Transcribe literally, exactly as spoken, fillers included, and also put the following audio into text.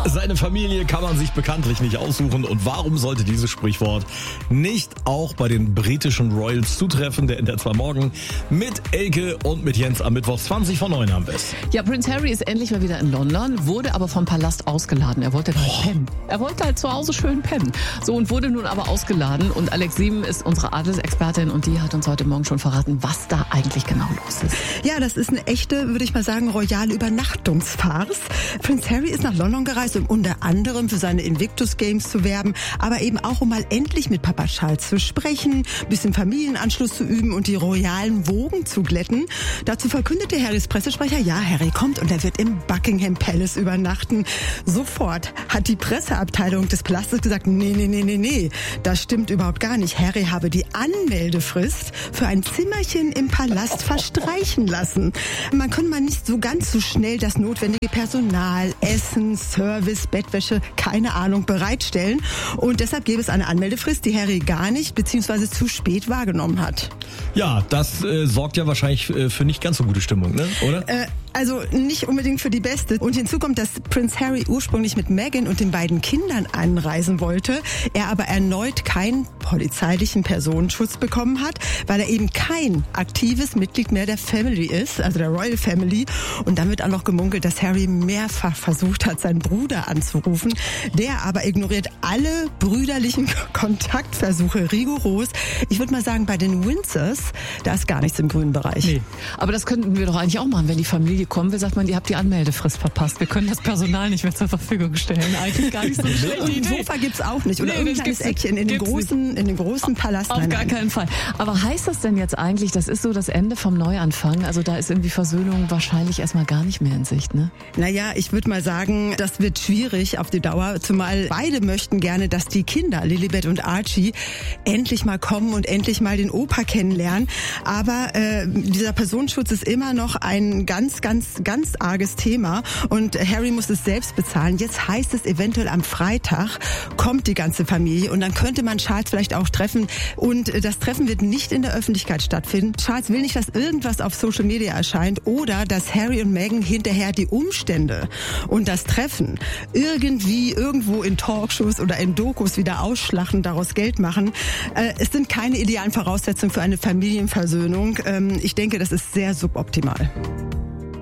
Seine Familie kann man sich bekanntlich nicht aussuchen. Und warum sollte dieses Sprichwort nicht auch bei den britischen Royals zutreffen? Der in der zwei Morgen mit Elke und mit Jens am Mittwoch zwanzig vor neun haben wir es. Ja, Prince Harry ist endlich mal wieder in London, wurde aber vom Palast ausgeladen. Er wollte halt oh. pennen. Er wollte halt zu Hause schön pennen. So, und wurde nun aber ausgeladen. Und Alex Sieben ist unsere Adelsexpertin und die hat uns heute Morgen schon verraten, was da eigentlich genau los ist. Ja, das ist eine echte, würde ich mal sagen, royale Übernachtungsfarce. Prince Harry ist nach London gereist, um unter anderem für seine Invictus Games zu werben, aber eben auch, um mal endlich mit Papa Charles zu sprechen, ein bisschen Familienanschluss zu üben und die royalen Wogen zu glätten. Dazu verkündete Harrys Pressesprecher, ja, Harry kommt und er wird im Buckingham Palace übernachten. Sofort hat die Presseabteilung des Palastes gesagt, nee, nee, nee, nee, nee, das stimmt überhaupt gar nicht. Harry habe die Anmeldefrist für ein Zimmerchen im Palast verstreichen lassen. Man könne mal nicht so ganz so schnell das notwendige Personal, Essen, Service, Bettwäsche, keine Ahnung, bereitstellen. Und deshalb gäbe es eine Anmeldefrist, die Harry gar nicht bzw. zu spät wahrgenommen hat. Ja, das äh, sorgt ja wahrscheinlich äh, für nicht ganz so gute Stimmung, ne? Oder? Äh, Also nicht unbedingt für die beste. Und hinzu kommt, dass Prince Harry ursprünglich mit Meghan und den beiden Kindern anreisen wollte, er aber erneut keinen polizeilichen Personenschutz bekommen hat, weil er eben kein aktives Mitglied mehr der Family ist, also der Royal Family. Und dann wird auch noch gemunkelt, dass Harry mehrfach versucht hat, seinen Bruder anzurufen. Der aber ignoriert alle brüderlichen Kontaktversuche rigoros. Ich würde mal sagen, bei den Windsors, da ist gar nichts im grünen Bereich. Nee. Aber das könnten wir doch eigentlich auch machen, wenn die Familie kommen will, sagt man, ihr habt die Anmeldefrist verpasst. Wir können das Personal nicht mehr zur Verfügung stellen. Eigentlich gar nicht so schlecht. Und ein Sofa gibt's auch nicht. Oder nee, irgendein Eckchen in den großen, in den großen Palast. Auf nein, gar nein. keinen Fall. Aber heißt das denn jetzt eigentlich, das ist so das Ende vom Neuanfang? Also da ist irgendwie Versöhnung wahrscheinlich erstmal gar nicht mehr in Sicht, ne? Naja, ich würde mal sagen, das wird schwierig auf die Dauer. Zumal beide möchten gerne, dass die Kinder, Lilibet und Archie, endlich mal kommen und endlich mal den Opa kennenlernen. Aber äh, dieser Personenschutz ist immer noch ein ganz, ganz Ganz, ganz arges Thema und Harry muss es selbst bezahlen. Jetzt heißt es eventuell am Freitag kommt die ganze Familie und dann könnte man Charles vielleicht auch treffen und das Treffen wird nicht in der Öffentlichkeit stattfinden. Charles will nicht, dass irgendwas auf Social Media erscheint oder dass Harry und Meghan hinterher die Umstände und das Treffen irgendwie irgendwo in Talkshows oder in Dokus wieder ausschlachten, daraus Geld machen. Es sind keine idealen Voraussetzungen für eine Familienversöhnung. Ich denke, das ist sehr suboptimal.